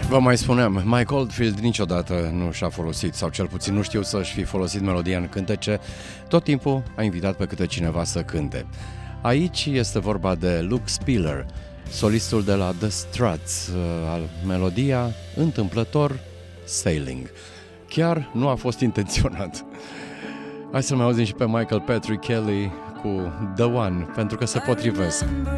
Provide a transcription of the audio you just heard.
Vă mai spuneam, Mike Oldfield niciodată nu și-a folosit, sau cel puțin nu știu să-și fi folosit melodia în cântece, tot timpul a invitat pe câte cineva să cânte. Aici este vorba de Luke Spiller, solistul de la The Struts, al melodia întâmplător Sailing. Chiar nu a fost intenționat. Hai să-l mai auzim și pe Michael Patrick Kelly cu The One, pentru că se potrivesc.